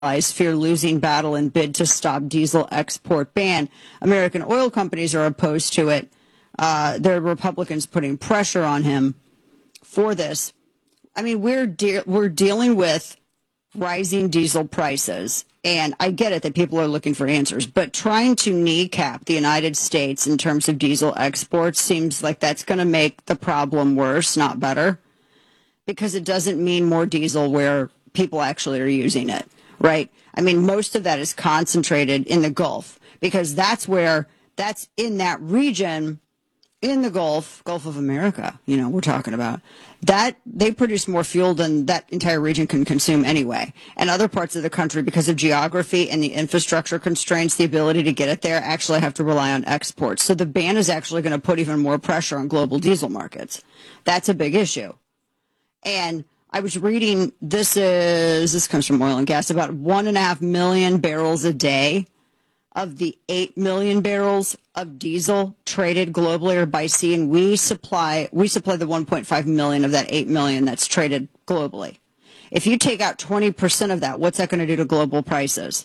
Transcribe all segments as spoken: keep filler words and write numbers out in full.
fear losing battle and bid to stop diesel export ban. American oil companies are opposed to it. Uh, there are Republicans putting pressure on him for this. I mean, we're de- we're dealing with rising diesel prices, and I get it that people are looking for answers, but trying to kneecap the United States in terms of diesel exports seems like that's going to make the problem worse, not better, because it doesn't mean more diesel where people actually are using it, right? I mean, most of that is concentrated in the Gulf, because that's where, that's in that region, in the Gulf, Gulf of America, you know, we're talking about, that they produce more fuel than that entire region can consume anyway. And other parts of the country, because of geography and the infrastructure constraints, the ability to get it there, actually have to rely on exports. So the ban is actually going to put even more pressure on global diesel markets. That's a big issue. And I was reading, this is, this comes from oil and gas, about one and a half million barrels a day of the eight million barrels of diesel traded globally or by sea, and we supply we supply the one point five million of that eight million that's traded globally. If you take out twenty percent of that, what's that going to do to global prices?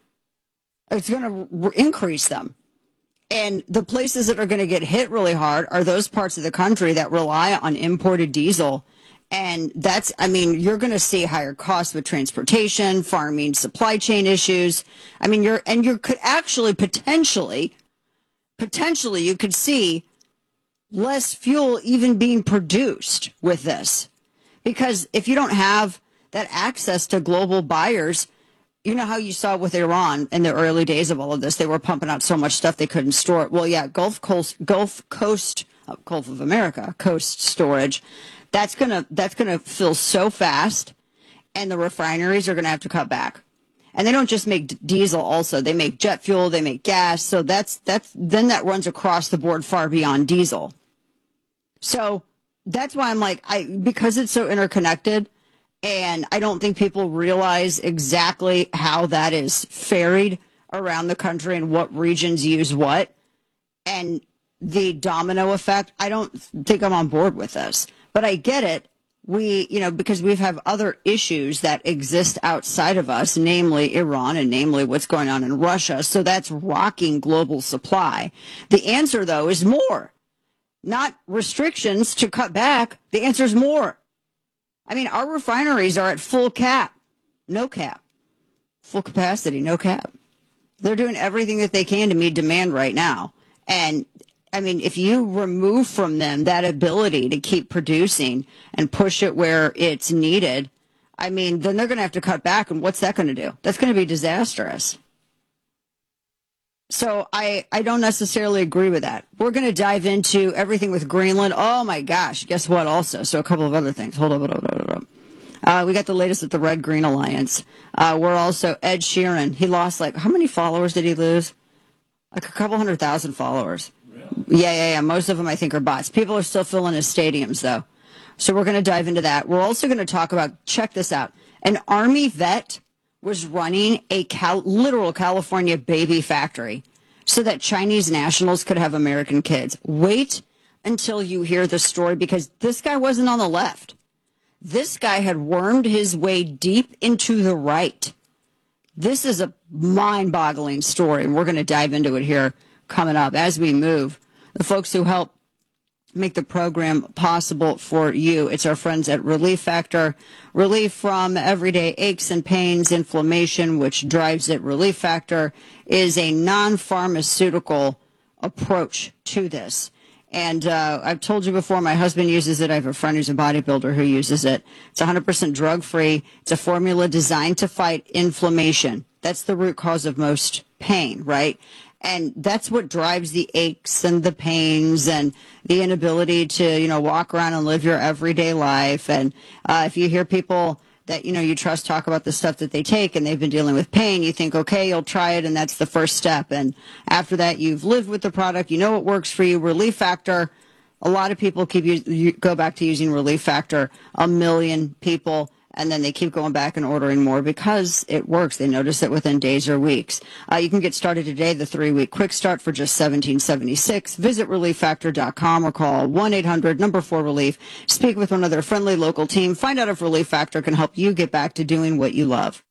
It's going to increase them. And the places that are going to get hit really hard are those parts of the country that rely on imported diesel. And that's, I mean, you're going to see higher costs with transportation, farming, supply chain issues. I mean, you're, and you could actually potentially, potentially you could see less fuel even being produced with this. Because if you don't have that access to global buyers, you know how you saw with Iran in the early days of all of this, they were pumping out so much stuff they couldn't store it. Well, yeah, Gulf Coast, Gulf Coast, uh, Gulf of America, coast storage. That's gonna that's gonna fill so fast, and the refineries are gonna have to cut back. And they don't just make d- diesel; also they make jet fuel, they make gas. So that's that's then that runs across the board far beyond diesel. So that's why I'm like, I because it's so interconnected, and I don't think people realize exactly how that is ferried around the country and what regions use what, and the domino effect. I don't think I'm on board with this. But I get it. We, you know, because we have other issues that exist outside of us, namely Iran and namely what's going on in Russia. So that's rocking global supply. The answer, though, is more, not restrictions to cut back. The answer is more. I mean, our refineries are at full cap, no cap, full capacity, no cap. They're doing everything that they can to meet demand right now. And I mean, if you remove from them that ability to keep producing and push it where it's needed, I mean, then they're going to have to cut back. And what's that going to do? That's going to be disastrous. So I, I don't necessarily agree with that. We're going to dive into everything with Greenland. Oh, my gosh. Guess what also? So a couple of other things. Hold on, hold on, hold on. Hold on. Uh, we got the latest with the Red Green Alliance. Uh, we're also Ed Sheeran. He lost like, how many followers did he lose? Like a couple hundred thousand followers. Yeah, yeah, yeah. Most of them, I think, are bots. People are still filling his stadiums, though. So we're going to dive into that. We're also going to talk about, check this out, an Army vet was running a cal- literal California baby factory so that Chinese nationals could have American kids. Wait until you hear the story, because this guy wasn't on the left. This guy had wormed his way deep into the right. This is a mind-boggling story, and we're going to dive into it here coming up as we move. The folks who help make the program possible for you, it's our friends at Relief Factor. Relief from everyday aches and pains, inflammation, which drives it. Relief Factor is a non-pharmaceutical approach to this. And uh, I've told you before, my husband uses it. I have a friend who's a bodybuilder who uses it. It's one hundred percent drug-free. It's a formula designed to fight inflammation. That's the root cause of most pain, right? And that's what drives the aches and the pains and the inability to, you know, walk around and live your everyday life. And uh, if you hear people that, you know, you trust talk about the stuff that they take and they've been dealing with pain, you think, okay, you'll try it, and that's the first step. And after that, you've lived with the product, you know it works for you. Relief Factor, a lot of people keep you go back to using Relief Factor, a million people. And then they keep going back and ordering more because it works. They notice it within days or weeks. Uh, you can get started today, the three-week quick start for just seventeen seventy-six. Visit relief factor dot com or call one eight hundred number four relief. Speak with one of their friendly local team. Find out if Relief Factor can help you get back to doing what you love.